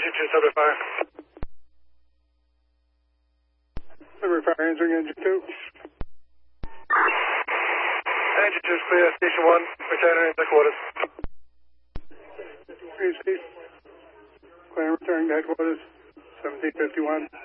Engine 2, Subway Fire. Subway Fire, answering Engine 2. Engine 2 is clear, Station 1, returning to headquarters. Clear, returning to headquarters, 1751.